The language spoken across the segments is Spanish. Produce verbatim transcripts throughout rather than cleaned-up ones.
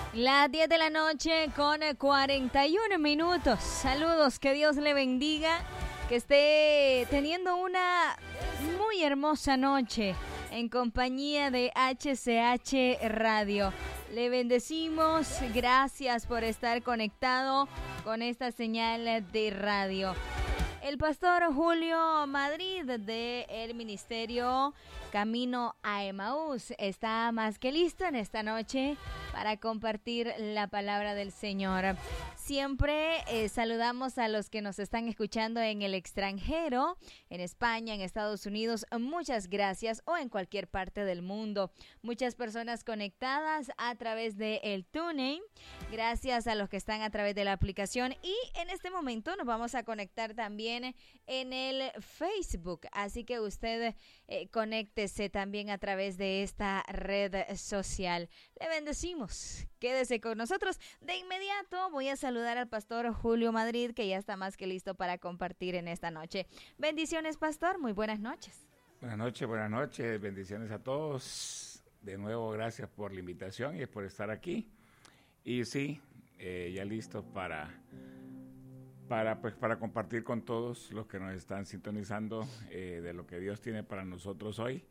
Las diez de la noche con cuarenta y uno minutos. Saludos, que Dios le bendiga, que esté teniendo una muy hermosa noche en compañía de H C H Radio. Le bendecimos, gracias por estar conectado con esta señal de radio. El pastor Julio Madrid del Ministerio Camino a Emaús está más que listo en esta noche para compartir la palabra del Señor. Siempre eh, saludamos a los que nos están escuchando en el extranjero, en España, en Estados Unidos. Muchas gracias, o en cualquier parte del mundo. Muchas personas conectadas a través de el TuneIn. Gracias a los que están a través de la aplicación. Y en este momento nos vamos a conectar también en el Facebook. Así que usted eh, conéctese también a través de esta red social. Le bendecimos. Quédese con nosotros. De inmediato voy a saludar al pastor Julio Madrid, que ya está más que listo para compartir en esta noche. Bendiciones, pastor. Muy buenas noches. Buenas noches, buenas noches. Bendiciones a todos. De nuevo, gracias por la invitación y por estar aquí. Y sí, eh, ya listo para, para, pues, para compartir con todos los que nos están sintonizando eh, de lo que Dios tiene para nosotros hoy.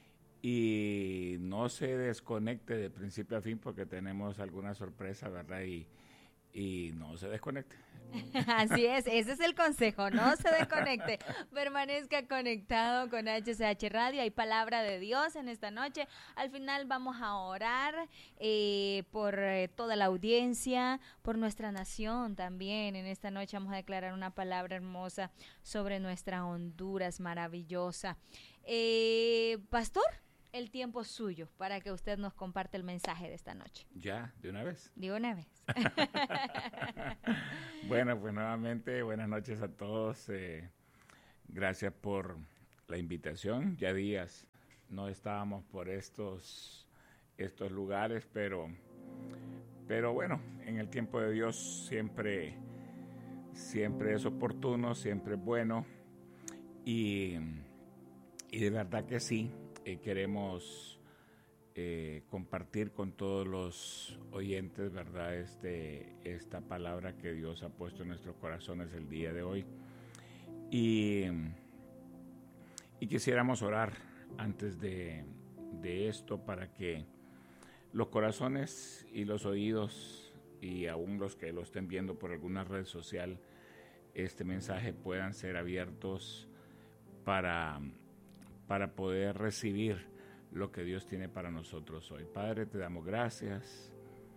Y no se desconecte de principio a fin, porque tenemos alguna sorpresa, ¿verdad? Y, y no se desconecte. Así es, ese es el consejo, no se desconecte, permanezca conectado con H C H Radio. Hay palabra de Dios en esta noche. Al final vamos a orar eh, por eh, toda la audiencia, por nuestra nación también. En esta noche vamos a declarar una palabra hermosa sobre nuestra Honduras maravillosa. Eh, Pastor, el tiempo es suyo para que usted nos comparte el mensaje de esta noche. ¿Ya? ¿De una vez? De una vez. Bueno, pues nuevamente buenas noches a todos. Eh, gracias por la invitación. Ya días no estábamos por estos, estos lugares, pero, pero bueno, en el tiempo de Dios siempre, siempre es oportuno, siempre es bueno. Y, y de verdad que sí. Eh, queremos eh, compartir con todos los oyentes, ¿verdad? Este, esta palabra que Dios ha puesto en nuestros corazones el día de hoy. Y, y quisiéramos orar antes de, de esto para que los corazones y los oídos, y aún los que lo estén viendo por alguna red social, este mensaje puedan ser abiertos para... para poder recibir lo que Dios tiene para nosotros hoy. Padre, te damos gracias,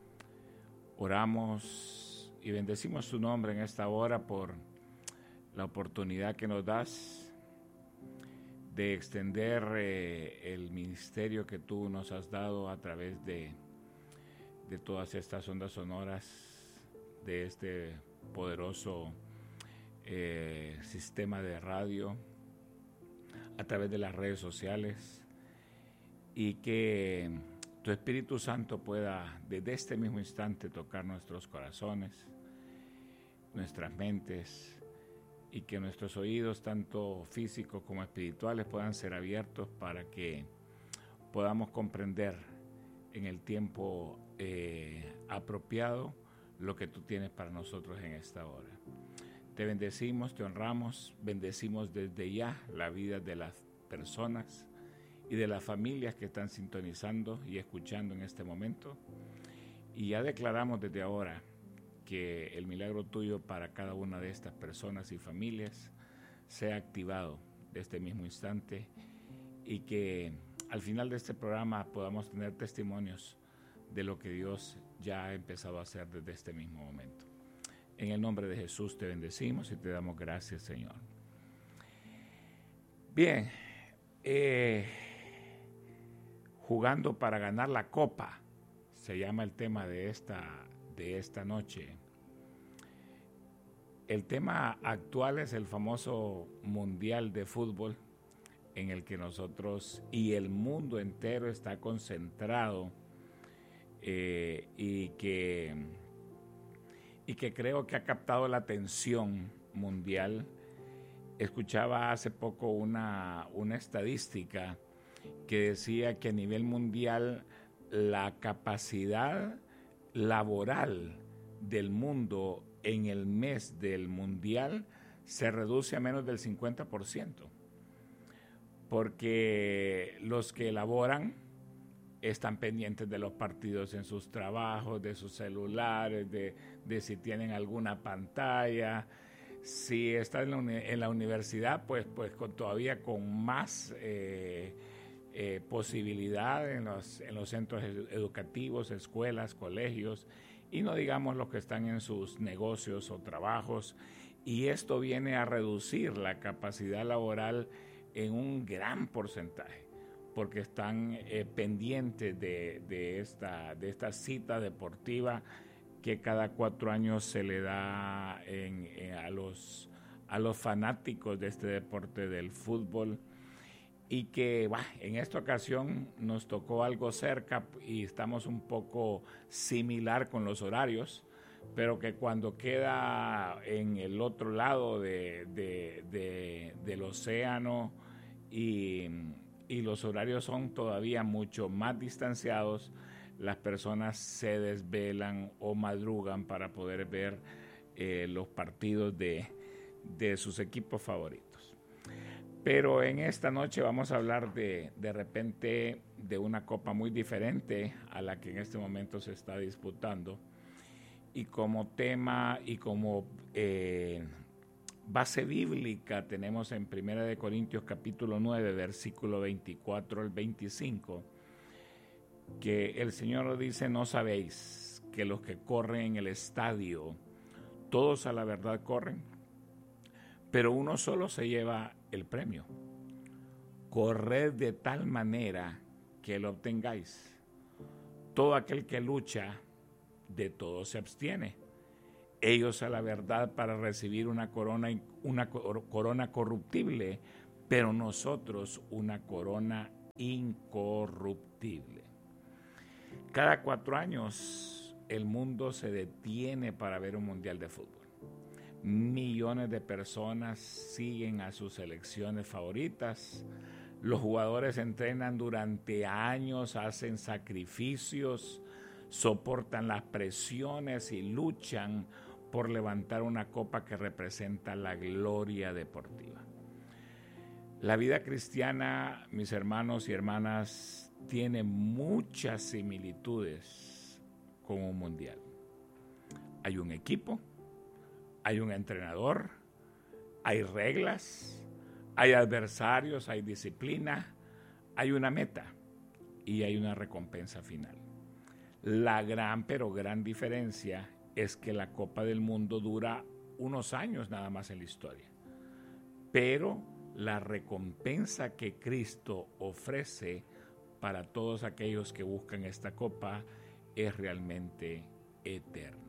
oramos y bendecimos tu nombre en esta hora por la oportunidad que nos das de extender eh, el ministerio que tú nos has dado a través de, de todas estas ondas sonoras, de este poderoso eh, sistema de radio, a través de las redes sociales, y que tu Espíritu Santo pueda desde este mismo instante tocar nuestros corazones, nuestras mentes, y que nuestros oídos, tanto físicos como espirituales, puedan ser abiertos para que podamos comprender en el tiempo eh, apropiado lo que tú tienes para nosotros en esta hora. Te bendecimos, te honramos, bendecimos desde ya la vida de las personas y de las familias que están sintonizando y escuchando en este momento. Y ya declaramos desde ahora que el milagro tuyo para cada una de estas personas y familias sea activado de este mismo instante, y que al final de este programa podamos tener testimonios de lo que Dios ya ha empezado a hacer desde este mismo momento. En el nombre de Jesús te bendecimos y te damos gracias, Señor. Bien, eh, jugando para ganar la copa, se llama el tema de esta, de esta noche. El tema actual es el famoso Mundial de Fútbol, en el que nosotros y el mundo entero está concentrado, eh, y que... y que creo que ha captado la atención mundial. Escuchaba hace poco una, una estadística que decía que a nivel mundial la capacidad, laboral del mundo en el mes del Mundial se reduce a menos del cincuenta por ciento, porque los que elaboran están pendientes de los partidos en sus trabajos, de sus celulares, de, de si tienen alguna pantalla. Si están en la, uni- en la universidad, pues, pues con, todavía con más eh, eh, posibilidad en los, en los centros ed- educativos, escuelas, colegios, y no digamos los que están en sus negocios o trabajos. Y esto viene a reducir la capacidad laboral en un gran porcentaje, porque están eh, pendientes de, de, esta, de esta cita deportiva que cada cuatro años se le da en, en, a, los, a los fanáticos de este deporte del fútbol, y que bah, en esta ocasión nos tocó algo cerca y estamos un poco similar con los horarios, pero que cuando queda en el otro lado de, de, de, del océano y, y los horarios son todavía mucho más distanciados, las personas se desvelan o madrugan para poder ver eh, los partidos de, de sus equipos favoritos. Pero en esta noche vamos a hablar de, de repente de una copa muy diferente a la que en este momento se está disputando. Y como tema y como eh, base bíblica tenemos en Primera de Corintios capítulo nueve, versículo veinticuatro al veinticinco, que el Señor nos dice: ¿no sabéis que los que corren en el estadio, todos a la verdad corren, pero uno solo se lleva el premio? Corred de tal manera que lo obtengáis. Todo aquel que lucha, de todo se abstiene. Ellos a la verdad para recibir una corona, una corona corruptible, pero nosotros una corona incorruptible. Cada cuatro años el mundo se detiene para ver un mundial de fútbol. Millones de personas siguen a sus selecciones favoritas. Los jugadores entrenan durante años, hacen sacrificios, soportan las presiones y luchan por levantar una copa que representa la gloria deportiva. La vida cristiana, mis hermanos y hermanas, tiene muchas similitudes con un mundial. Hay un equipo, hay un entrenador, hay reglas, hay adversarios, hay disciplina, hay una meta y hay una recompensa final. La gran, pero gran diferencia es que la Copa del Mundo dura unos años nada más en la historia, pero la recompensa que Cristo ofrece para todos aquellos que buscan esta copa es realmente eterna.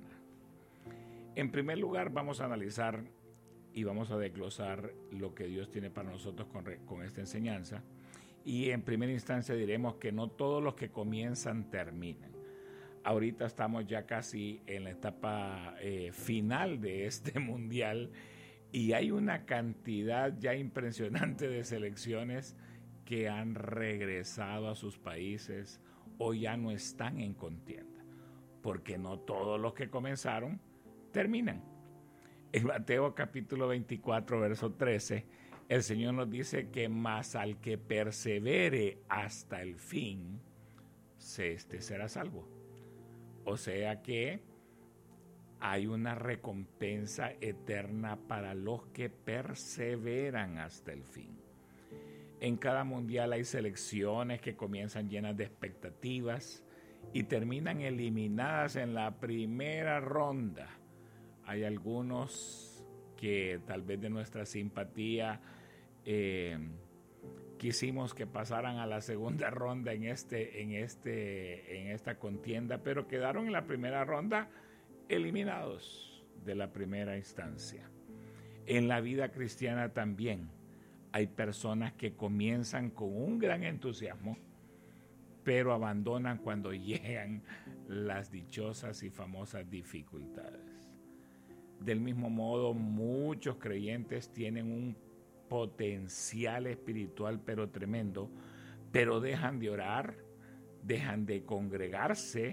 En primer lugar, vamos a analizar y vamos a desglosar lo que Dios tiene para nosotros con, con esta enseñanza. Y en primera instancia diremos que no todos los que comienzan terminan. Ahorita estamos ya casi en la etapa eh, final de este mundial y hay una cantidad ya impresionante de selecciones que han regresado a sus países o ya no están en contienda, porque no todos los que comenzaron terminan. En Mateo capítulo veinticuatro, verso trece, el Señor nos dice que más al que persevere hasta el fin, este será salvo. O sea que hay una recompensa eterna para los que perseveran hasta el fin. En cada mundial hay selecciones que comienzan llenas de expectativas y terminan eliminadas en la primera ronda. Hay algunos que tal vez de nuestra simpatía eh, quisimos que pasaran a la segunda ronda en, este, en, este, en esta contienda, pero quedaron en la primera ronda eliminados de la primera instancia. En la vida cristiana también hay personas que comienzan con un gran entusiasmo, pero abandonan cuando llegan las dichosas y famosas dificultades. Del mismo modo, muchos creyentes tienen un potencial espiritual pero tremendo, pero dejan de orar, dejan de congregarse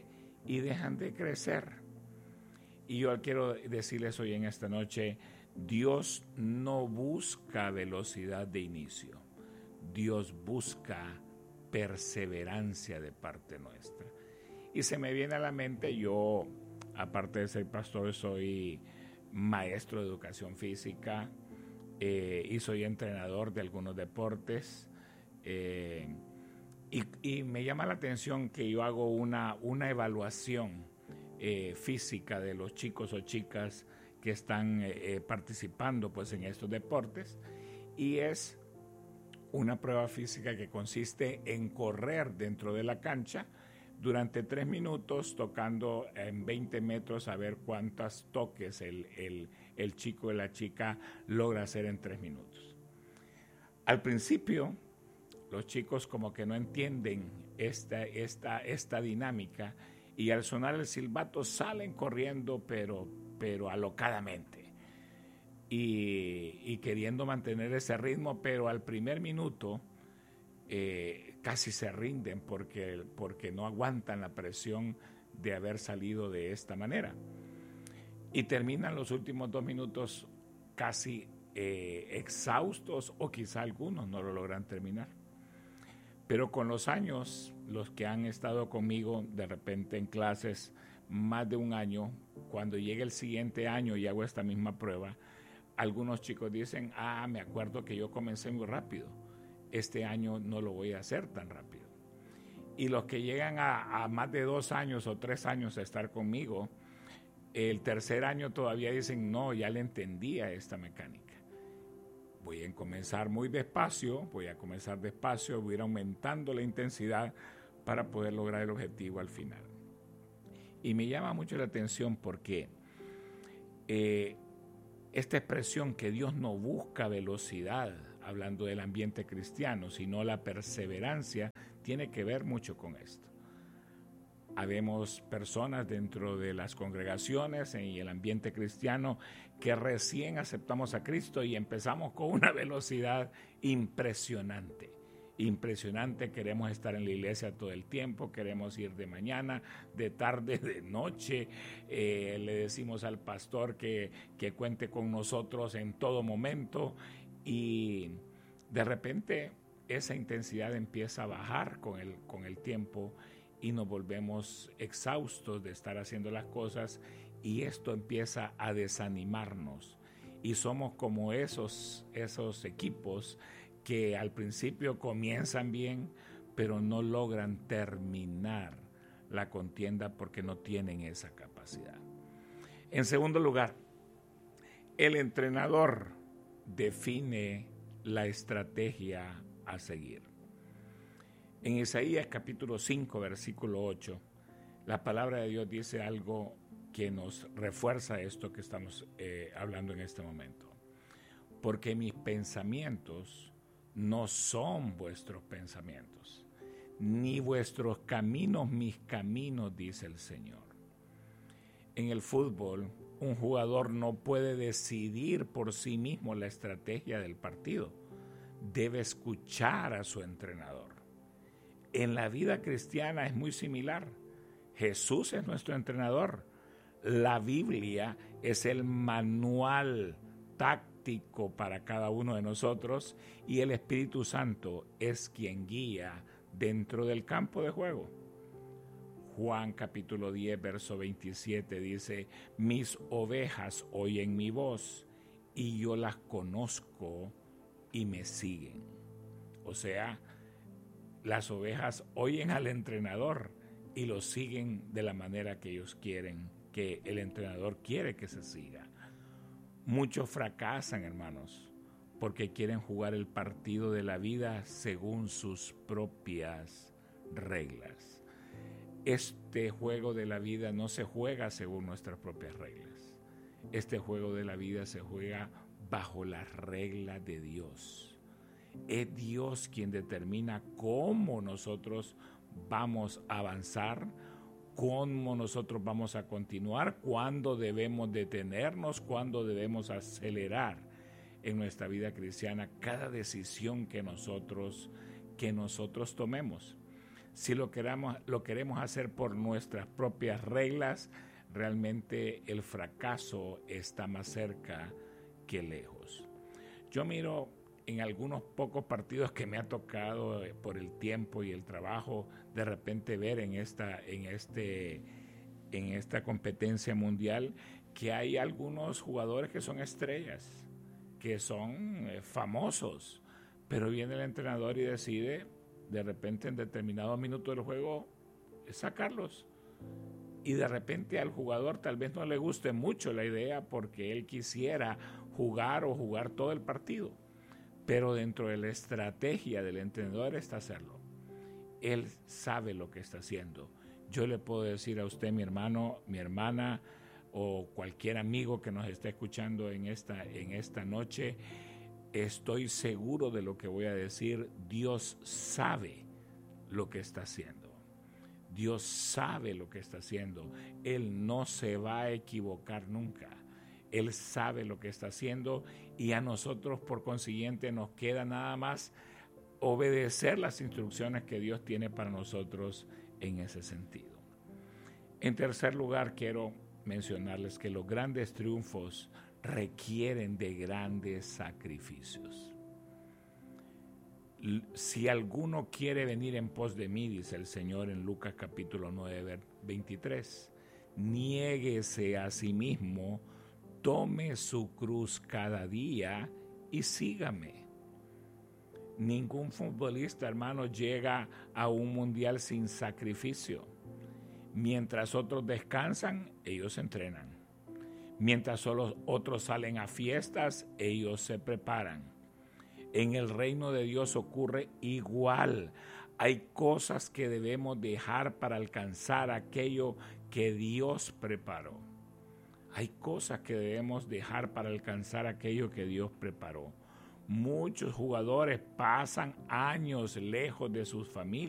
y dejan de crecer. Y yo quiero decirles hoy en esta noche, Dios no busca velocidad de inicio, Dios busca perseverancia de parte nuestra. Y se me viene a la mente, yo, aparte de ser pastor, soy maestro de educación física eh, y soy entrenador de algunos deportes. Eh, y, y me llama la atención que yo hago una, una evaluación eh, física de los chicos o chicas que están eh, participando pues, en estos deportes, y es una prueba física que consiste en correr dentro de la cancha durante tres minutos, tocando en veinte metros, a ver cuántos toques el, el, el chico o la chica logra hacer en tres minutos. Al principio, los chicos como que no entienden esta, esta, esta dinámica, y al sonar el silbato salen corriendo, pero, pero alocadamente. Y, y queriendo mantener ese ritmo, pero al primer minuto eh, casi se rinden porque, porque no aguantan la presión de haber salido de esta manera. Y terminan los últimos dos minutos casi eh, exhaustos, o quizá algunos no lo logran terminar. Pero con los años, los que han estado conmigo de repente en clases más de un año, cuando llegue el siguiente año y hago esta misma prueba, algunos chicos dicen, ah, me acuerdo que yo comencé muy rápido, este año no lo voy a hacer tan rápido. Y los que llegan a, a más de dos años o tres años a estar conmigo, el tercer año todavía dicen, no, ya le entendía esta mecánica. Voy a comenzar muy despacio, voy a comenzar despacio, voy a ir aumentando la intensidad para poder lograr el objetivo al final. Y me llama mucho la atención porque eh, esta expresión que Dios no busca velocidad, hablando del ambiente cristiano, sino la perseverancia, tiene que ver mucho con esto. Habemos personas dentro de las congregaciones y el ambiente cristiano que recién aceptamos a Cristo y empezamos con una velocidad impresionante. Impresionante, queremos estar en la iglesia todo el tiempo, queremos ir de mañana, de tarde, de noche. Eh, le decimos al pastor que, que cuente con nosotros en todo momento, y de repente esa intensidad empieza a bajar con el, con el tiempo, y nos volvemos exhaustos de estar haciendo las cosas, y esto empieza a desanimarnos, y somos como esos, esos equipos que al principio comienzan bien, pero no logran terminar la contienda porque no tienen esa capacidad. En segundo lugar, el entrenador define la estrategia a seguir. En Isaías capítulo cinco, versículo ocho, la palabra de Dios dice algo que nos refuerza esto que estamos eh, hablando en este momento. Porque mis pensamientos no son vuestros pensamientos, ni vuestros caminos mis caminos, dice el Señor. En el fútbol, un jugador no puede decidir por sí mismo la estrategia del partido. Debe escuchar a su entrenador. En la vida cristiana es muy similar. Jesús es nuestro entrenador. La Biblia es el manual táctico para cada uno de nosotros, y el Espíritu Santo es quien guía dentro del campo de juego. Juan capítulo diez, verso veintisiete dice, mis ovejas oyen mi voz y yo las conozco y me siguen. O sea, las ovejas oyen al entrenador y lo siguen de la manera que ellos quieren, que el entrenador quiere que se siga. Muchos fracasan, hermanos, porque quieren jugar el partido de la vida según sus propias reglas. Este juego de la vida no se juega según nuestras propias reglas. Este juego de la vida se juega bajo las reglas de Dios. Es Dios quien determina cómo nosotros vamos a avanzar, cómo nosotros vamos a continuar, cuándo debemos detenernos, cuándo debemos acelerar en nuestra vida cristiana cada decisión que nosotros, que nosotros tomemos. Si lo queramos, lo queremos hacer por nuestras propias reglas, realmente el fracaso está más cerca que lejos. Yo miro en algunos pocos partidos que me ha tocado eh, por el tiempo y el trabajo de repente ver en esta, en este, en esta competencia mundial, que hay algunos jugadores que son estrellas, que son eh, famosos, pero viene el entrenador y decide de repente en determinado minuto del juego sacarlos. Y de repente al jugador tal vez no le guste mucho la idea porque él quisiera jugar o jugar todo el partido. Pero dentro de la estrategia del entrenador está hacerlo. Él sabe lo que está haciendo. Yo le puedo decir a usted, mi hermano, mi hermana o cualquier amigo que nos esté escuchando en esta, en esta noche, estoy seguro de lo que voy a decir. Dios sabe lo que está haciendo. Dios sabe lo que está haciendo. Él no se va a equivocar nunca. Él sabe lo que está haciendo y a nosotros por consiguiente nos queda nada más obedecer las instrucciones que Dios tiene para nosotros en ese sentido. En tercer lugar, quiero mencionarles que los grandes triunfos requieren de grandes sacrificios. Si alguno quiere venir en pos de mí, dice el Señor en Lucas capítulo nueve, veintitrés, niéguese a sí mismo, tome su cruz cada día y sígame. Ningún futbolista, hermano, llega a un mundial sin sacrificio. Mientras otros descansan, ellos entrenan. Mientras solo otros salen a fiestas, ellos se preparan. En el reino de Dios ocurre igual. Hay cosas que debemos dejar para alcanzar aquello que Dios preparó. Hay cosas que debemos dejar para alcanzar aquello que Dios preparó. Muchos jugadores pasan años lejos de sus familias.